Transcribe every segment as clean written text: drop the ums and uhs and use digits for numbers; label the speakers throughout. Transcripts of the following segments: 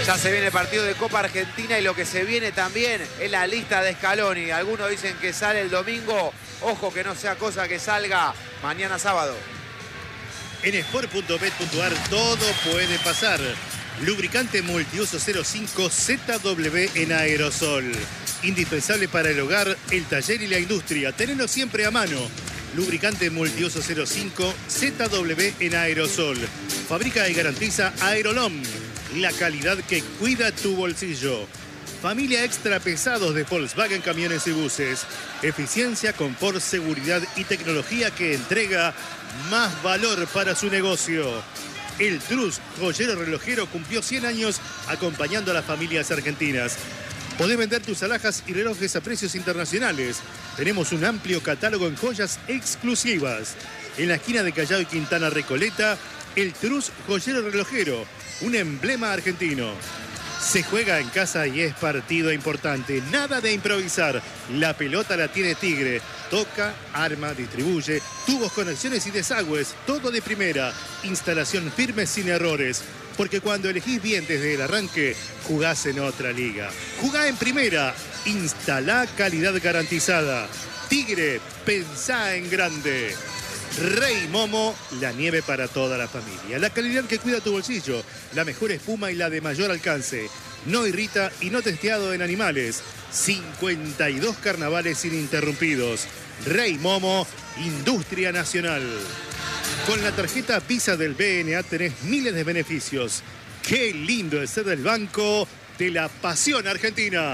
Speaker 1: Ya se viene el partido de Copa Argentina y lo que se viene también es la lista de Scaloni. Algunos dicen que sale el domingo. Ojo que no sea cosa que salga mañana sábado.
Speaker 2: En sport.bet.ar todo puede pasar. Lubricante multiuso 05 ZW en aerosol. Indispensable para el hogar, el taller y la industria. Tenelo siempre a mano. Lubricante multiuso 05 ZW en aerosol. Fabrica y garantiza Aerolom. La calidad que cuida tu bolsillo. Familia extra pesados de Volkswagen Camiones y Buses. Eficiencia, confort, seguridad y tecnología que entrega más valor para su negocio. El Trus, joyero relojero, cumplió 100 años acompañando a las familias argentinas. Podés vender tus alhajas y relojes a precios internacionales. Tenemos un amplio catálogo en joyas exclusivas. En la esquina de Callao y Quintana Recoleta, el Trus, joyero relojero, un emblema argentino. Se juega en casa y es partido importante. Nada de improvisar. La pelota la tiene Tigre. Toca, arma, distribuye, tubos, conexiones y desagües. Todo de primera. Instalación firme sin errores. Porque cuando elegís bien desde el arranque, jugás en otra liga. Jugá en primera. Instalá calidad garantizada. Tigre, pensá en grande. Rey Momo, la nieve para toda la familia. La calidad que cuida tu bolsillo. La mejor espuma y la de mayor alcance. No irrita y no testeado en animales. 52 carnavales ininterrumpidos. Rey Momo, Industria Nacional. Con la tarjeta Visa del BNA tenés miles de beneficios. Qué lindo es ser del banco de la pasión argentina.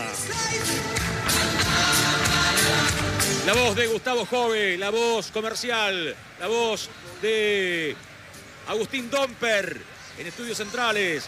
Speaker 3: La voz de Gustavo Jove, la voz comercial, la voz de Agustín Domper en Estudios Centrales.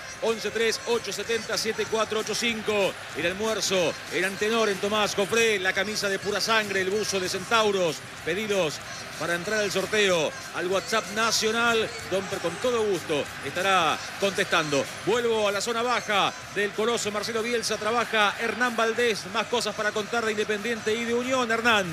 Speaker 3: 11-3-870-7485. El almuerzo, el antenor en Tomás Cofré, la camisa de Pura Sangre, el buzo de Centauros. Pedidos para entrar al sorteo al WhatsApp nacional. Domper con todo gusto estará contestando. Vuelvo a la zona baja del coloso Marcelo Bielsa. Trabaja Hernán Valdés. Más cosas para contar de Independiente y de Unión, Hernán.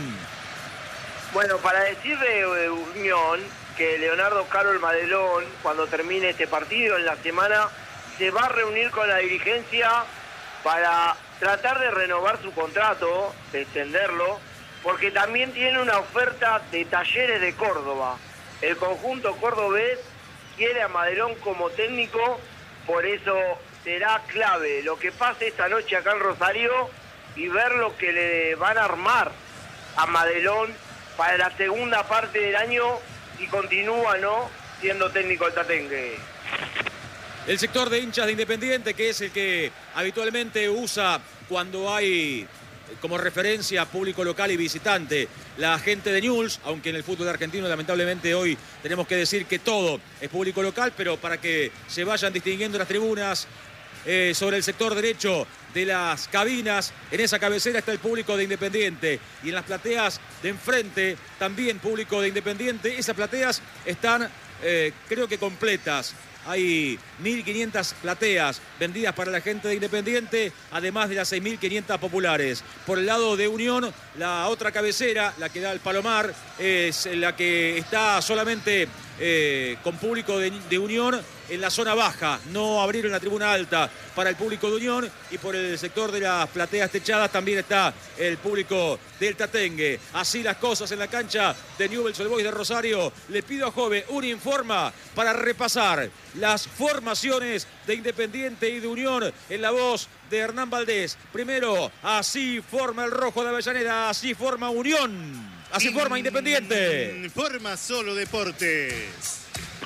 Speaker 4: Bueno, para decir de Unión, que Leonardo Carol Madelón, cuando termine este partido en la semana, se va a reunir con la dirigencia para tratar de renovar su contrato, de extenderlo, porque también tiene una oferta de Talleres de Córdoba. El conjunto cordobés quiere a Madelón como técnico, por eso será clave lo que pase esta noche acá en Rosario y ver lo que le van a armar a Madelón para la segunda parte del año, si continúa, ¿no?, siendo técnico del Tatengue.
Speaker 3: El sector de hinchas de Independiente, que es el que habitualmente usa cuando hay como referencia público local y visitante la gente de Newell's, aunque en el fútbol argentino lamentablemente hoy tenemos que decir que todo es público local, pero para que se vayan distinguiendo las tribunas, sobre el sector derecho de las cabinas, en esa cabecera está el público de Independiente, y en las plateas de enfrente también público de Independiente. Esas plateas están creo que completas. Hay 1.500 plateas vendidas para la gente de Independiente, además de las 6.500 populares. Por el lado de Unión, la otra cabecera, la que da al Palomar, es la que está solamente con público de Unión en la zona baja. No abrieron la tribuna alta para el público de Unión, y por el sector de las plateas techadas también está el público del Tatengue. Así las cosas en la cancha de Newell's Old Boys de Rosario. Le pido a Jove un informa para repasar las formaciones de Independiente y de Unión en la voz de Hernán Valdés. Primero, así forma el rojo de Avellaneda, así forma Unión, así forma Independiente.
Speaker 2: Forma Solo Deportes.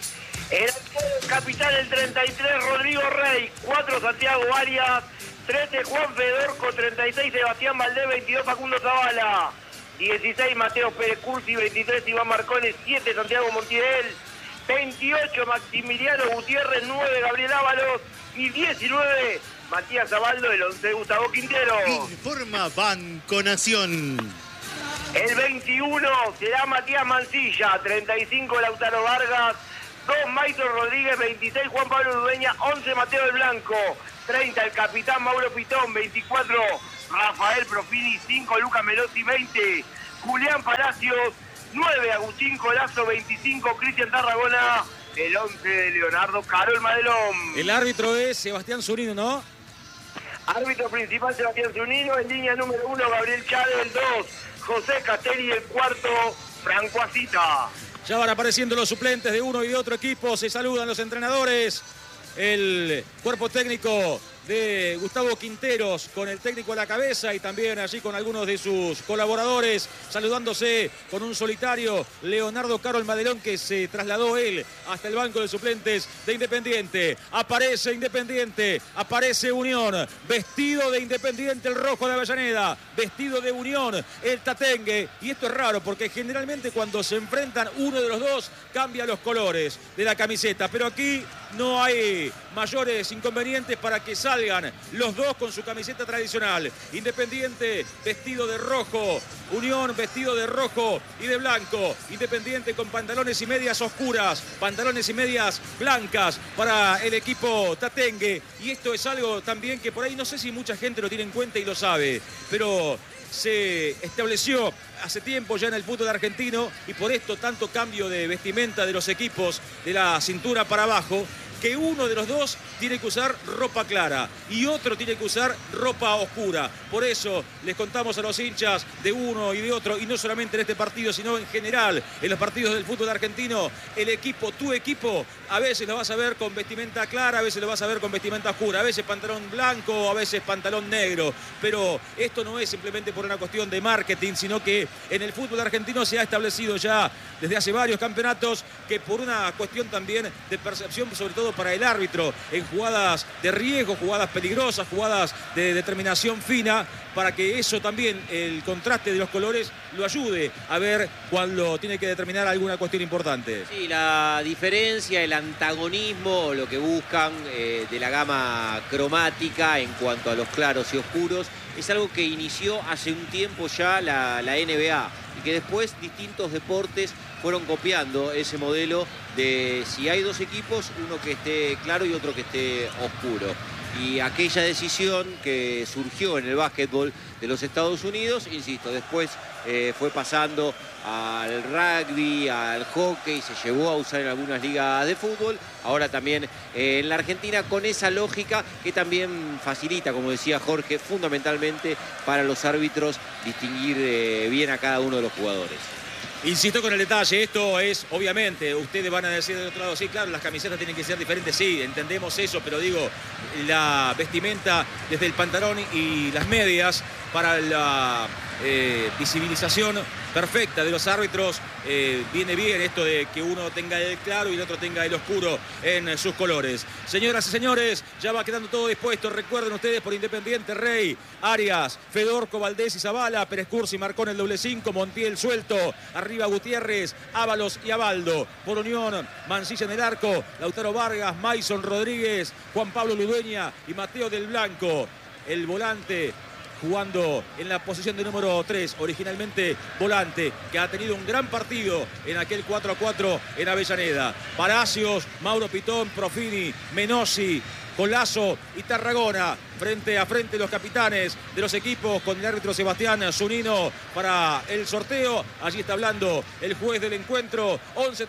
Speaker 4: El capitán del 33, Rodrigo Rey. 4, Santiago Arias. 13, Juan Fedorco. 36, Sebastián Valdés. 22, Facundo Zavala. 16, Mateo Pérez Cursi. 23, Iván Marcones. 7, Santiago Montiel. 28, Maximiliano Gutiérrez. 9, Gabriel Ábalos. Y 19, Matías Zabaldo. El 11, Gustavo Quintero.
Speaker 2: Informa Banco Nación.
Speaker 4: El 21 será Matías Mancilla. 35, Lautaro Vargas. 2, Maito Rodríguez. 26, Juan Pablo Dueña. 11, Mateo del Blanco. 30, el capitán Mauro Pitón. 24, Rafael Profini. 5, Lucas Melosi. 20, Julián Palacios. 9, Agustín Colazo. 25, Cristian Tarragona. El 11 de Leonardo Carol Madelón.
Speaker 3: El árbitro es Sebastián Zurino, ¿no?
Speaker 4: Árbitro principal Sebastián Zunino, en línea número 1 Gabriel Chávez, el 2 José Castelli, el 4 Franco Asita.
Speaker 3: Ya van apareciendo los suplentes de uno y de otro equipo, se saludan los entrenadores, el cuerpo técnico de Gustavo Quinteros con el técnico a la cabeza y también allí con algunos de sus colaboradores saludándose con un solitario Leonardo Caro Madelón, que se trasladó él hasta el banco de suplentes de Independiente. Aparece Independiente, aparece Unión, vestido de Independiente el rojo de Avellaneda, vestido de Unión el Tatengue, y esto es raro porque generalmente cuando se enfrentan uno de los dos cambia los colores de la camiseta, pero aquí no hay mayores inconvenientes para que salgan los dos con su camiseta tradicional. Independiente vestido de rojo, Unión vestido de rojo y de blanco. Independiente con pantalones y medias oscuras, pantalones y medias blancas para el equipo tatengue. Y esto es algo también que por ahí no sé si mucha gente lo tiene en cuenta y lo sabe, pero se estableció hace tiempo ya en el fútbol argentino, y por esto tanto cambio de vestimenta de los equipos de la cintura para abajo, que uno de los dos tiene que usar ropa clara y otro tiene que usar ropa oscura. Por eso les contamos a los hinchas de uno y de otro, y no solamente en este partido, sino en general en los partidos del fútbol argentino, el equipo, tu equipo, a veces lo vas a ver con vestimenta clara, a veces lo vas a ver con vestimenta oscura, a veces pantalón blanco, a veces pantalón negro, pero esto no es simplemente por una cuestión de marketing, sino que en el fútbol argentino se ha establecido ya desde hace varios campeonatos que por una cuestión también de percepción, sobre todo para el árbitro, en jugadas de riesgo, jugadas peligrosas, jugadas de determinación fina, para que eso también, el contraste de los colores, lo ayude a ver cuando tiene que determinar alguna cuestión importante.
Speaker 5: Sí, la diferencia, el antagonismo, lo que buscan de la gama cromática en cuanto a los claros y oscuros, es algo que inició hace un tiempo ya la NBA, y que después distintos deportes fueron copiando ese modelo de si hay dos equipos, uno que esté claro y otro que esté oscuro. Y aquella decisión que surgió en el básquetbol de los Estados Unidos, insisto, después fue pasando al rugby, al hockey, se llevó a usar en algunas ligas de fútbol, ahora también en la Argentina, con esa lógica que también facilita, como decía Jorge, fundamentalmente para los árbitros distinguir bien a cada uno de los jugadores.
Speaker 3: Insisto con el detalle, esto es, obviamente, ustedes van a decir del otro lado, sí, claro, las camisetas tienen que ser diferentes, sí, entendemos eso, pero digo, la vestimenta desde el pantalón y las medias para la visibilización perfecta de los árbitros, viene bien esto de que uno tenga el claro y el otro tenga el oscuro en sus colores. Señoras y señores, ya va quedando todo dispuesto. Recuerden ustedes por Independiente, Rey, Arias, Fedorco, Valdés y Zavala, Pérez Cursi marcó en el doble 5, Montiel suelto, arriba Gutiérrez, Ábalos y Abaldo. Por Unión, Mancilla en el arco, Lautaro Vargas, Maison Rodríguez, Juan Pablo Ludueña y Mateo del Blanco. El volante jugando en la posición de número 3, originalmente volante, que ha tenido un gran partido en aquel 4-4 en Avellaneda. Palacios, Mauro Pitón, Profini, Menossi, Colazo y Tarragona, frente a frente los capitanes de los equipos, con el árbitro Sebastián Zunino para el sorteo. Allí está hablando el juez del encuentro.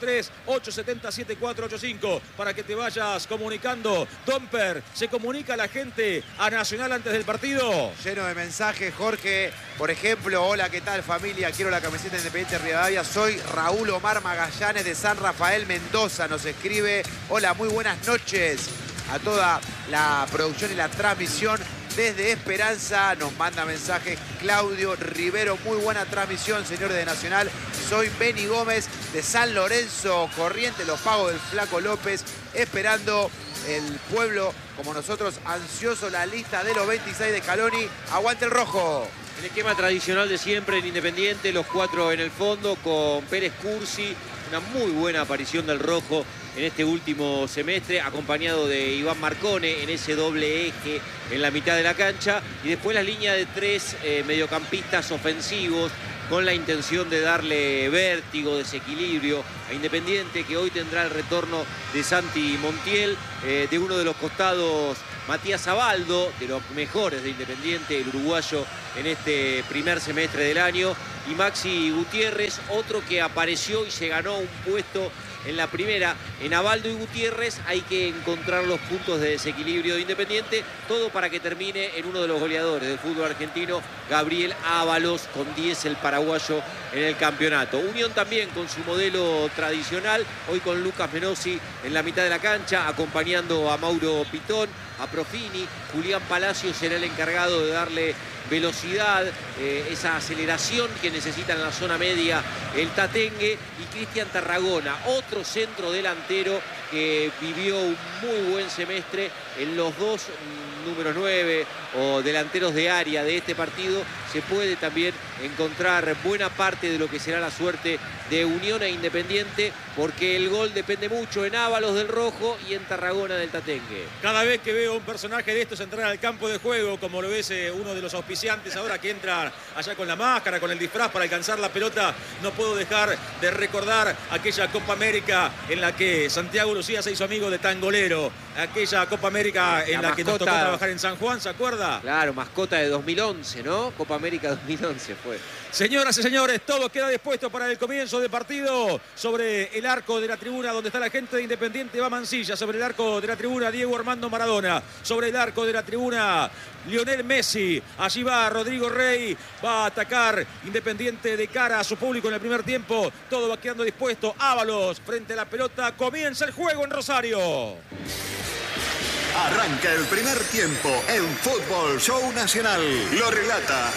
Speaker 3: 11-3-870-7485 para que te vayas comunicando. Domper, se comunica a la gente a Nacional antes del partido.
Speaker 1: Lleno de mensajes, Jorge. Por ejemplo, hola, ¿qué tal familia? Quiero la camiseta Independiente Rivadavia. Soy Raúl Omar Magallanes de San Rafael, Mendoza. Nos escribe, hola, muy buenas noches a toda la producción y la transmisión desde Esperanza. Nos manda mensajes Claudio Rivero, muy buena transmisión, señores de Nacional. Soy Beni Gómez de San Lorenzo, Corrientes, los pagos del Flaco López, esperando el pueblo como nosotros, ansioso la lista de los 26 de Scaloni. Aguante el rojo.
Speaker 5: El esquema tradicional de siempre en Independiente, los 4 en el fondo con Pérez Cursi, una muy buena aparición del rojo en este último semestre, acompañado de Iván Marcone en ese doble eje en la mitad de la cancha, y después la línea de 3 mediocampistas ofensivos con la intención de darle vértigo, desequilibrio a Independiente, que hoy tendrá el retorno de Santi Montiel, de uno de los costados, Matías Abaldo, de los mejores de Independiente, el uruguayo en este primer semestre del año, y Maxi Gutiérrez, otro que apareció y se ganó un puesto en la primera. En Abaldo y Gutiérrez hay que encontrar los puntos de desequilibrio de Independiente, todo para que termine en uno de los goleadores del fútbol argentino, Gabriel Ábalos, con 10 el paraguayo en el campeonato. Unión también con su modelo tradicional, hoy con Lucas Menossi en la mitad de la cancha, acompañando a Mauro Pitón, a Profini. Julián Palacios será el encargado de darle velocidad, esa aceleración que necesita en la zona media el Tatengue, y Cristian Tarragona, otro centro delantero que vivió un muy buen semestre en los dos números 9 o delanteros de área de este partido. Se puede también encontrar buena parte de lo que será la suerte de Unión e Independiente, porque el gol depende mucho en Ábalos del Rojo y en Tarragona del Tatengue.
Speaker 3: Cada vez que veo un personaje de estos entrar al campo de juego, como lo ves uno de los auspiciantes ahora que entra allá con la máscara, con el disfraz para alcanzar la pelota, no puedo dejar de recordar aquella Copa América en la que Santiago Lucía se hizo amigo de Tangolero, aquella Copa América en la que nos tocó trabajar en San Juan, ¿se acuerda?
Speaker 5: Claro, mascota de 2011, ¿no? Copa América 2011 fue.
Speaker 3: Señoras y señores, todo queda dispuesto para el comienzo del partido. Sobre el arco de la tribuna donde está la gente de Independiente va Mansilla. Sobre el arco de la tribuna Diego Armando Maradona. Sobre el arco de la tribuna Lionel Messi. Allí va Rodrigo Rey. Va a atacar Independiente de cara a su público en el primer tiempo. Todo va quedando dispuesto. Ábalos frente a la pelota. Comienza el juego en Rosario.
Speaker 6: Arranca el primer tiempo en Fútbol Show Nacional. Lo relata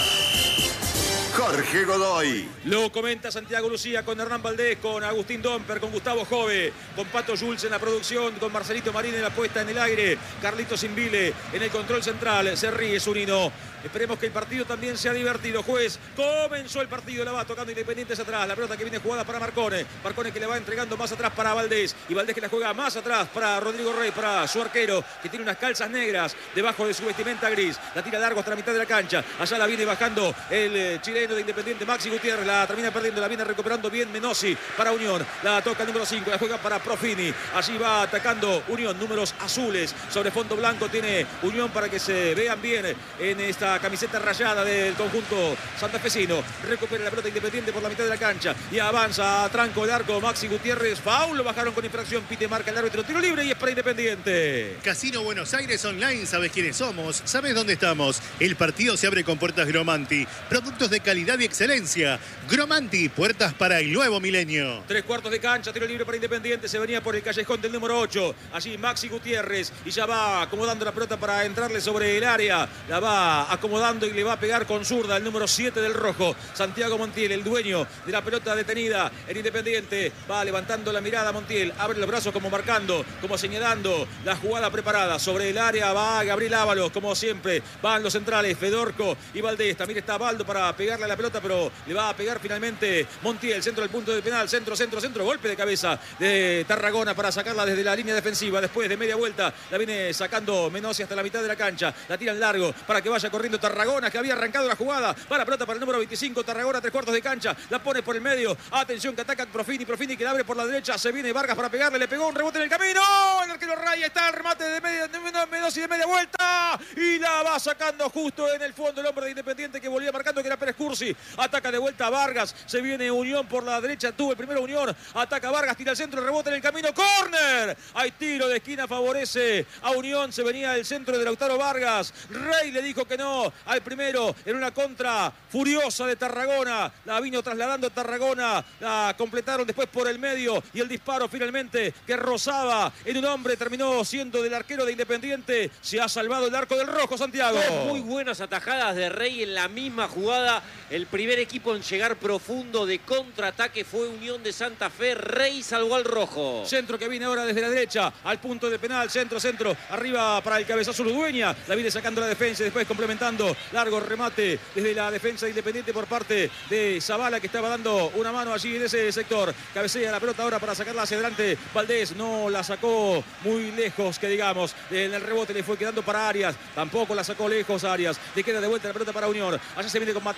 Speaker 6: Jorge Godoy.
Speaker 3: Lo comenta Santiago Lucía con Hernán Valdés, con Agustín Domper, con Gustavo Jove, con Pato Jules en la producción, con Marcelito Marín en la puesta en el aire, Carlitos Invile en el control central. Se ríe Zunino. Esperemos que el partido también sea divertido. Juez, comenzó el partido, la va tocando Independiente hacia atrás. La pelota que viene jugada para Marcone. Marcone que le va entregando más atrás para Valdés. Y Valdés que la juega más atrás para Rodrigo Rey, para su arquero, que tiene unas calzas negras debajo de su vestimenta gris. La tira largo hasta la mitad de la cancha. Allá la viene bajando el chileno de Independiente, Maxi Gutiérrez. La termina perdiendo, la viene recuperando bien Menossi para Unión. La toca el número 5, la juega para Profini. Allí va atacando Unión, números azules sobre fondo blanco tiene Unión para que se vean bien en esta camiseta rayada del conjunto santafesino. Recupera la pelota Independiente por la mitad de la cancha y avanza a tranco el arco Maxi Gutiérrez. Foul, lo bajaron con infracción. Pite marca el árbitro, tiro libre y es para Independiente.
Speaker 2: Casino Buenos Aires Online, sabes quiénes somos, sabes dónde estamos. El partido se abre con puertas Gromanti, productos de calidad y excelencia. Gromanti, puertas para el nuevo milenio.
Speaker 3: 3/4 de cancha, tiro libre para Independiente. Se venía por el callejón del número 8. Allí Maxi Gutiérrez y ya va acomodando la pelota para entrarle sobre el área. La va acomodando y le va a pegar con zurda el número 7 del rojo, Santiago Montiel, el dueño de la pelota detenida en Independiente. Va levantando la mirada Montiel, abre los brazos como marcando, como señalando la jugada preparada. Sobre el área va Gabriel Ábalos, como siempre. Van los centrales, Fedorco y Valdés. También está Baldo para pegarle a la pelota, pero le va a pegar finalmente Montiel. Centro del punto de penal, centro. Golpe de cabeza de Tarragona para sacarla desde la línea defensiva. Después de media vuelta la viene sacando Menossi hasta la mitad de la cancha. La tiran largo para que vaya corriendo Tarragona, que había arrancado la jugada. Va la pelota para el número 25, Tarragona, 3/4 de cancha. La pone por el medio. Atención que ataca Profini que la abre por la derecha. Se viene Vargas para pegarle, le pegó un rebote en el camino. El arquero Raya está el remate de Menossi de media vuelta. Y la va sacando justo en el fondo el hombre de Independiente que volvía marcando, que era Pérez Cursi. Ataca de vuelta a Vargas. Se viene Unión por la derecha. Tuvo el primero Unión. Ataca Vargas, tira al centro, rebote en el camino. ¡Córner! Hay tiro de esquina, favorece a Unión. Se venía el centro de Lautaro Vargas. Rey le dijo que no al primero en una contra furiosa de Tarragona. La vino trasladando Tarragona. La completaron después por el medio. Y el disparo finalmente que rozaba en un hombre terminó siendo del arquero de Independiente. Se ha salvado el arco del rojo, Santiago.
Speaker 5: Muy buenas atajadas de Rey en la misma jugada. El primer equipo en llegar profundo de contraataque fue Unión de Santa Fe. Rey salvó al rojo.
Speaker 3: Centro que viene ahora desde la derecha al punto de penal. Centro. Arriba para el cabezazo Ludueña. La viene sacando la defensa y después complementando. Largo remate desde la defensa de Independiente por parte de Zavala, que estaba dando una mano allí en ese sector. Cabecea la pelota ahora para sacarla hacia adelante. Valdés no la sacó muy lejos, que digamos. En el rebote le fue quedando para Arias. Tampoco la sacó lejos Arias. Le queda de vuelta la pelota para Unión. Allá se viene con Mateo del Blanco.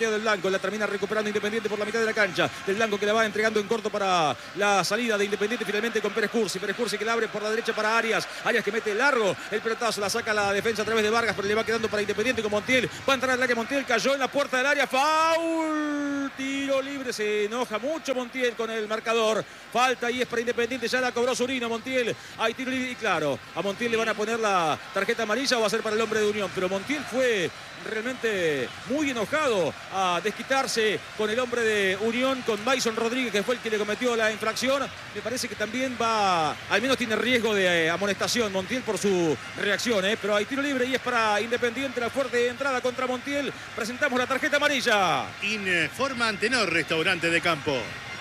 Speaker 3: 5. La termina recuperando Independiente por la mitad de la cancha. Del Blanco que la va entregando en corto para la salida de Independiente finalmente con Pérez Cursi. Pérez Cursi que la abre por la derecha para Arias. Arias que mete largo el pelotazo. La saca la defensa a través de Vargas, pero le va quedando para Independiente con Montiel. Va a entrar al área Montiel. Cayó en la puerta del área. Foul. Tiro libre. Se enoja mucho Montiel con el marcador. Falta y es para Independiente. Ya la cobró Zurino. Montiel. Hay tiro libre y claro, a Montiel le van a poner la tarjeta amarilla o va a ser para el hombre de Unión. Pero Montiel fue realmente muy enojado a desquitarse con el hombre de Unión, con Mason Rodríguez, que fue el que le cometió la infracción. Me parece que también al menos tiene riesgo de amonestación Montiel por su reacción, pero hay tiro libre y es para Independiente. La fuerte entrada contra Montiel. Presentamos la tarjeta amarilla.
Speaker 2: Informa Antenor, restaurante de campo.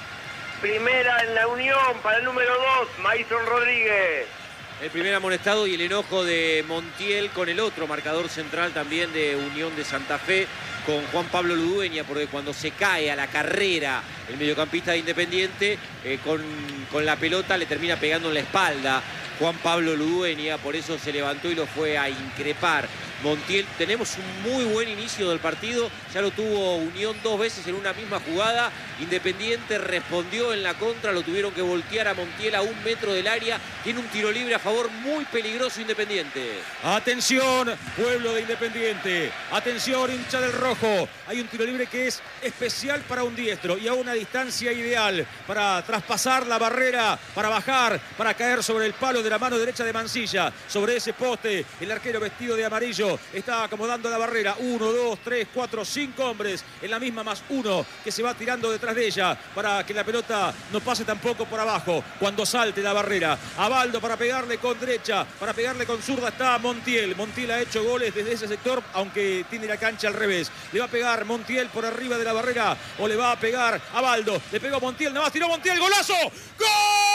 Speaker 4: Primera en la Unión para el número 2, Mason Rodríguez.
Speaker 5: El primer amonestado y el enojo de Montiel con el otro marcador central también de Unión de Santa Fe, con Juan Pablo Ludueña, porque cuando se cae a la carrera el mediocampista de Independiente, con la pelota le termina pegando en la espalda Juan Pablo Ludueña, por eso se levantó y lo fue a increpar. Montiel, tenemos un muy buen inicio del partido, ya lo tuvo Unión 2 veces en una misma jugada. Independiente respondió en la contra, lo tuvieron que voltear a Montiel a 1 metro del área. Tiene un tiro libre a favor muy peligroso Independiente.
Speaker 3: Atención, pueblo de Independiente. Atención, hincha del rojo. Hay un tiro libre que es especial para un diestro y a una distancia ideal para traspasar la barrera, para bajar, para caer sobre el palo de la mano derecha de Mancilla. Sobre ese poste, el arquero vestido de amarillo está acomodando la barrera. 1, 2, 3, 4, 5 hombres en la misma más uno que se va tirando detrás de ella para que la pelota no pase tampoco por abajo cuando salte la barrera. Abaldo para pegarle con derecha, para pegarle con zurda está Montiel. Montiel ha hecho goles desde ese sector, aunque tiene la cancha al revés. Le va a pegar Montiel por arriba de la barrera o le va a pegar Abaldo. Le pegó Montiel, nada más tiró Montiel, ¡golazo! ¡Gol!